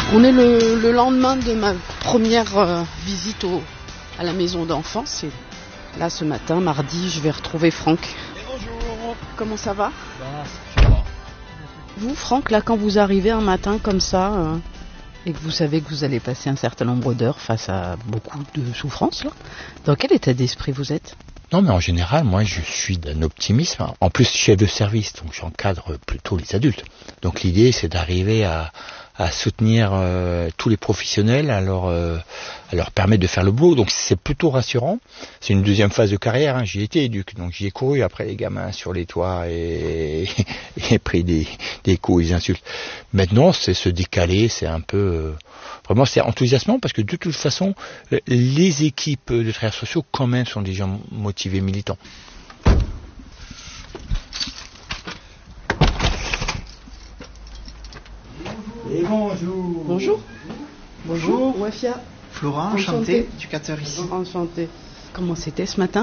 On est le lendemain de ma première visite à la maison d'enfance. Et là, ce matin, mardi, je vais retrouver Franck. Bonjour. Comment ça va? Ça va. Vous, Franck, là, quand vous arrivez un matin comme ça, et que vous savez que vous allez passer un certain nombre d'heures face à beaucoup de souffrances, là, dans quel état d'esprit vous êtes? Non, mais en général, moi, je suis d'un optimisme. En plus, chef de service, donc j'encadre plutôt les adultes. Donc l'idée, c'est d'arriver à soutenir tous les professionnels, à leur permettre de faire le boulot. Donc c'est plutôt rassurant. C'est une deuxième phase de carrière. Hein. J'y étais éduque, donc j'y ai couru après les gamins sur les toits et pris des coups et des insultes. Maintenant, c'est se décaler, c'est un peu... Vraiment, c'est enthousiasmant parce que de toute façon, les équipes de travailleurs sociaux, quand même, sont des gens motivés, militants. Et bonjour. Bonjour. Bonjour, Wafia. Florent, enchanté, éducateur ici. Enchanté. Comment c'était ce matin?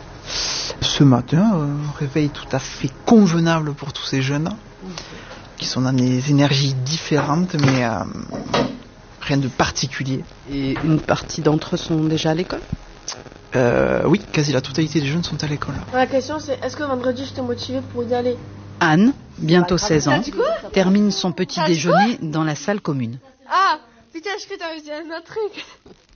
Ce matin, réveil tout à fait convenable pour tous ces jeunes qui sont dans des énergies différentes, mais rien de particulier. Et une partie d'entre eux sont déjà à l'école? Oui, quasi la totalité des jeunes sont à l'école. La question c'est, est-ce que vendredi j'étais motivée pour y aller? Anne, bientôt 16 ans, termine son petit déjeuner dans la salle commune. Ah, putain, je fais t'avais dit un autre truc.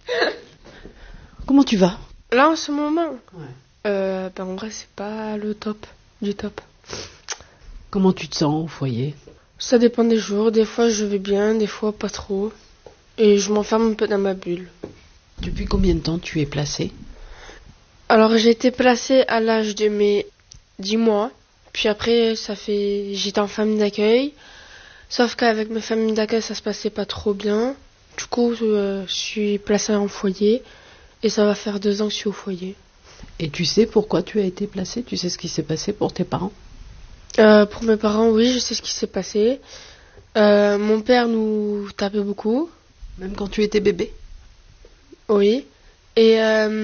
Comment tu vas? Là, en ce moment, en vrai, c'est pas le top du top. Comment tu te sens au foyer? Ça dépend des jours. Des fois, je vais bien, des fois, pas trop. Et je m'enferme un peu dans ma bulle. Depuis combien de temps tu es placée? Alors, j'ai été placée à l'âge de mes 10 mois. Puis après, j'étais en famille d'accueil. Sauf qu'avec mes familles d'accueil, ça se passait pas trop bien. Du coup, je suis placée en foyer. Et ça va faire 2 ans que je suis au foyer. Et tu sais pourquoi tu as été placée? Tu sais ce qui s'est passé pour tes parents? Pour mes parents, oui, je sais ce qui s'est passé. Mon père nous tapait beaucoup. Même quand tu étais bébé? Oui. Et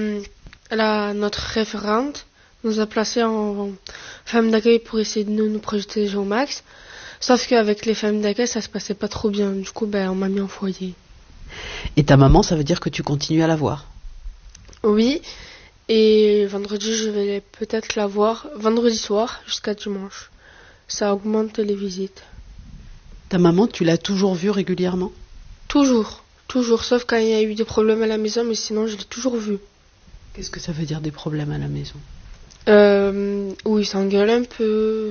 notre référente nous a placés en famille d'accueil pour essayer de nous protéger au max. Sauf qu'avec les familles d'accueil, ça se passait pas trop bien. Du coup, on m'a mis en foyer. Et ta maman, ça veut dire que tu continues à la voir? Oui. Et vendredi, je vais peut-être la voir vendredi soir jusqu'à dimanche. Ça augmente les visites. Ta maman, tu l'as toujours vue régulièrement? Toujours, sauf quand il y a eu des problèmes à la maison, mais sinon je l'ai toujours vue. Qu'est-ce que ça veut dire des problèmes à la maison? Où ils s'engueulent un peu,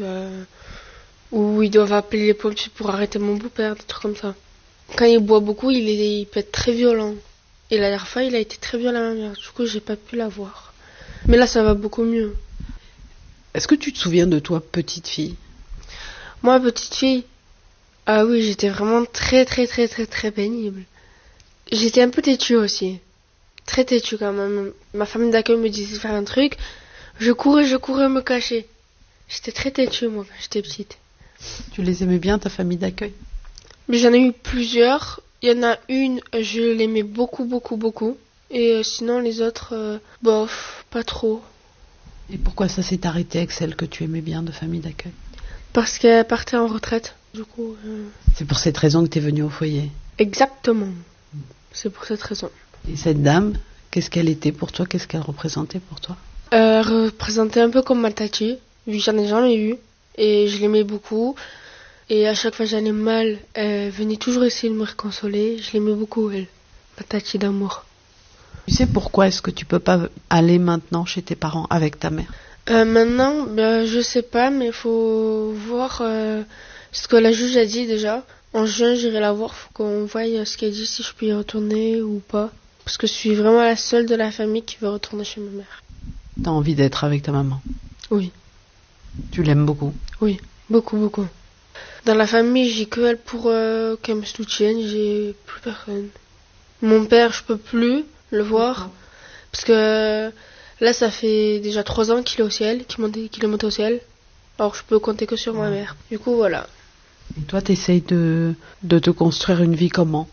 où ils doivent appeler les pompiers pour arrêter mon beau-père, des trucs comme ça. Quand il boit beaucoup, il peut être très violent. Et la dernière fois, il a été très violent à ma mère, du coup j'ai pas pu la voir. Mais là, ça va beaucoup mieux. Est-ce que tu te souviens de toi, petite fille? Moi, petite fille, ah oui, j'étais vraiment très pénible. J'étais un peu têtue aussi. Très têtue quand même. Ma famille d'accueil me disait de faire un truc. Je courais me cacher. J'étais très têtue, moi, quand j'étais petite. Tu les aimais bien, ta famille d'accueil? Mais j'en ai eu plusieurs. Il y en a une, je l'aimais beaucoup. Et sinon, les autres, bof, pas trop. Et pourquoi ça s'est arrêté avec celle que tu aimais bien de famille d'accueil? Parce qu'elle partait en retraite. Du coup, C'est pour cette raison que tu es venue au foyer? Exactement. C'est pour cette raison. Et cette dame, qu'est-ce qu'elle était pour toi? Qu'est-ce qu'elle représentait pour toi? Elle représentait un peu comme ma tati, vu que j'en ai jamais eu. Et je l'aimais beaucoup. Et à chaque fois que j'allais mal, elle venait toujours essayer de me réconsoler. Je l'aimais beaucoup, elle. Ma tati d'amour. Tu sais pourquoi est-ce que tu peux pas aller maintenant chez tes parents avec ta mère? Maintenant, je sais pas, mais il faut voir ce que la juge a dit déjà. En juin, j'irai la voir, faut qu'on voie ce qu'elle dit, si je peux y retourner ou pas. Parce que je suis vraiment la seule de la famille qui veut retourner chez ma mère. T'as envie d'être avec ta maman? Oui. Tu l'aimes beaucoup? Oui, beaucoup. Dans la famille, j'ai que elle pour qu'elle me soutienne, j'ai plus personne. Mon père, je peux plus le voir, parce que là, ça fait déjà 3 ans qu'il est au ciel, qu'il est monté au ciel. Alors, je peux compter que sur ma mère. Du coup, voilà. Et toi, t'essayes de te construire une vie comment?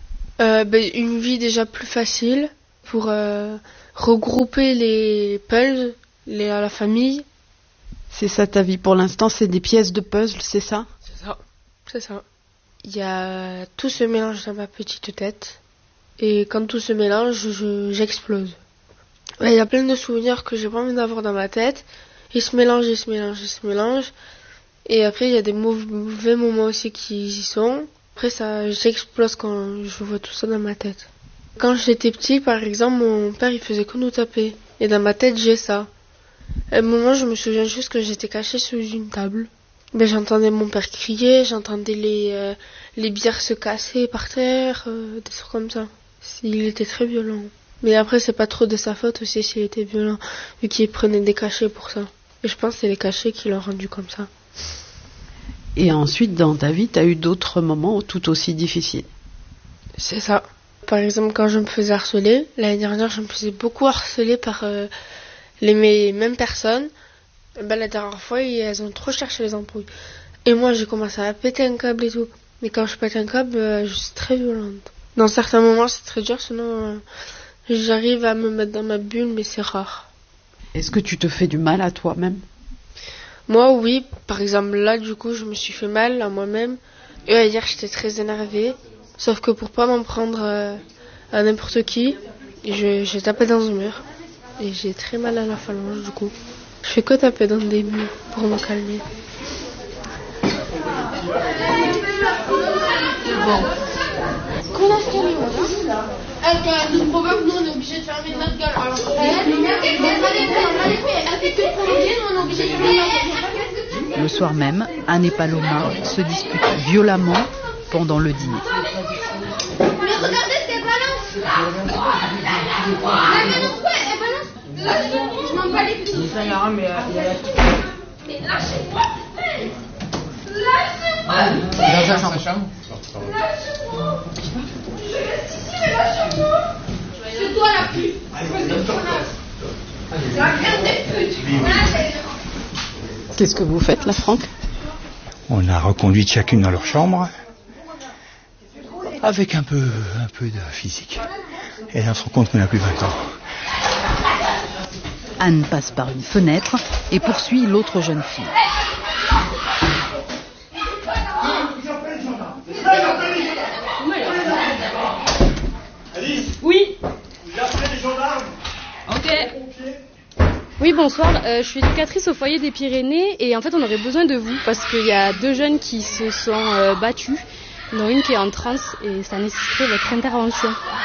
Une vie déjà plus facile pour regrouper les puzzles à la famille. C'est ça ta vie pour l'instant, c'est des pièces de puzzle, c'est ça? C'est ça. il y a tout se mélange dans ma petite tête. Et quand tout se mélange, j'explose. Il y a plein de souvenirs que j'ai pas envie d'avoir dans ma tête. Ils se mélangent, ils se mélangent, ils se mélangent. Et après, il y a des mauvais moments aussi qui y sont. Après, j'explose quand je vois tout ça dans ma tête. Quand j'étais petit, par exemple, mon père, il faisait que nous taper. Et dans ma tête, j'ai ça. À un moment, je me souviens juste que j'étais cachée sous une table. Ben, j'entendais mon père crier, j'entendais les bières se casser par terre, des trucs comme ça. Il était très violent. Mais après, c'est pas trop de sa faute aussi s'il était violent, vu qu'il prenait des cachets pour ça. Et je pense que c'est les cachets qui l'ont rendu comme ça. Et ensuite, dans ta vie, t'as eu d'autres moments tout aussi difficiles. C'est ça. Par exemple, quand je me faisais harceler, l'année dernière, je me faisais beaucoup harceler par les mêmes personnes. Ben, la dernière fois, elles ont trop cherché les embrouilles. Et moi, j'ai commencé à péter un câble et tout. Mais quand je pète un câble, je suis très violente. Dans certains moments, c'est très dur, sinon j'arrive à me mettre dans ma bulle, mais c'est rare. Est-ce que tu te fais du mal à toi-même? Moi, oui. Par exemple, là, du coup, je me suis fait mal à moi-même. Et hier, j'étais très énervée. Sauf que pour pas m'en prendre à n'importe qui, j'ai tapé dans un mur. Et j'ai très mal à la phalange, du coup. Je fais que taper dans des murs pour me calmer. Bon. Qu'on a ce qu'on est avec le proverbe, nous on est obligé de fermer notre gueule. Alors, Le soir même, Anne et Paloma se disputent violemment pendant le dîner. Mais regardez ce qu'elle balance. Elle balance. Lâchez-moi. Je m'en bats les pieds. Mais lâchez-moi. Lâchez-moi. Dans sa chambre. Lâchez-moi. Je reste ici, mais lâchez-moi. C'est toi la pute. La grande des putes. Qu'est-ce que vous faites là, Franck? On a reconduit chacune dans leur chambre avec un peu de physique. Et là, on se rend compte qu'on n'a plus 20 ans. Anne passe par une fenêtre et poursuit l'autre jeune fille. Oui. Ok. Oui, bonsoir. Je suis éducatrice au foyer des Pyrénées et en fait on aurait besoin de vous parce qu'il y a 2 jeunes qui se sont battus, dont une qui est en transe et ça nécessiterait votre intervention.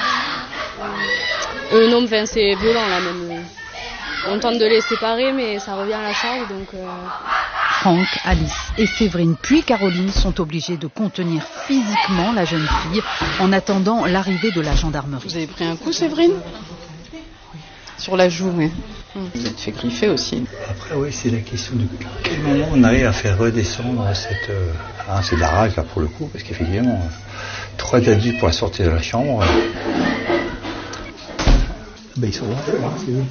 Non, enfin c'est violent là même. On tente de les séparer mais ça revient à la charge donc... Franck, Alice et Séverine puis Caroline sont obligés de contenir physiquement la jeune fille en attendant l'arrivée de la gendarmerie. Vous avez pris un coup, Séverine? Sur la joue, oui. Vous êtes fait griffer aussi. Après, oui, c'est la question de à quel moment on arrive à faire redescendre cette... c'est de la rage, là, pour le coup, parce qu'effectivement, 3 adultes pour la sortir de la chambre... ils sont là, c'est eux.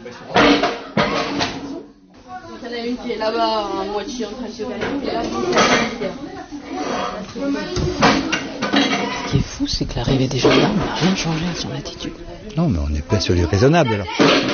Il y en a une qui est là-bas, à moitié en train de se calmer, et là, Ce qui est fou, c'est que l'arrivée des gendarmes n'a rien changé à son attitude. Non, mais on est bien sur du raisonnable, alors.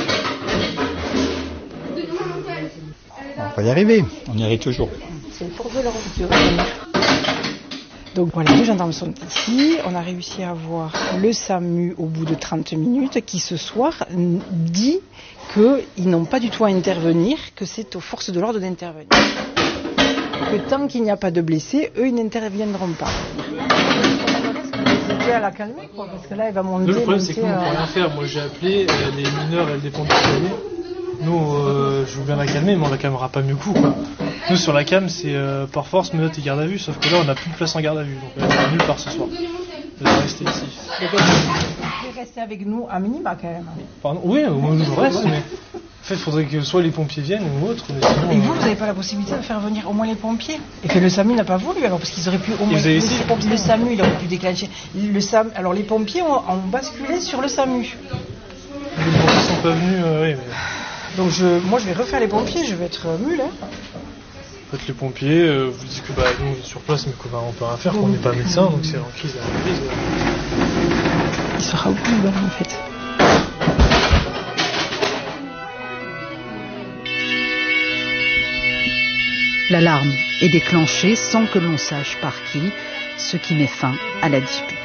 On va y arriver, on y arrive toujours. C'est une force de l'ordre qui Donc voilà, les gendarmes sont ici. On a réussi à avoir le SAMU au bout de 30 minutes qui ce soir dit qu'ils n'ont pas du tout à intervenir, que c'est aux forces de l'ordre d'intervenir. Que tant qu'il n'y a pas de blessés, eux, ils n'interviendront pas. C'était à la calmer, quoi, parce que là, elle va monter. Le problème, c'est que nous, on ne peut rien faire. Moi, j'ai appelé, les mineurs, elles dépendent du foyer. Nous, je veux bien la calmer, mais on la calmera pas mieux coup, quoi. Nous, sur la cam, c'est par force menottes et garde à vue, sauf que là, on n'a plus de place en garde à vue, donc elle va nulle part ce soir. Elle va rester ici. Vous pouvez rester avec nous à minima, quand même. Pardon, oui, moi, je reste, mais en fait, il faudrait que soit les pompiers viennent ou autre. Mais sinon, et vous n'avez pas la possibilité de faire venir au moins les pompiers? Et que le SAMU n'a pas voulu, alors, parce qu'ils auraient pu au moins... Le SAMU, il aurait pu déclencher. Alors, les pompiers ont basculé sur le SAMU. Les pompiers sont pas venus, oui, mais... Donc moi je vais refaire les pompiers, je vais être mule. Faites les pompiers, vous dites que nous on est sur place mais qu'on peut rien faire, qu'on n'est pas médecin, donc c'est en crise à la crise. Il sera au bout en fait. L'alarme est déclenchée sans que l'on sache par qui. ce qui met fin à la dispute.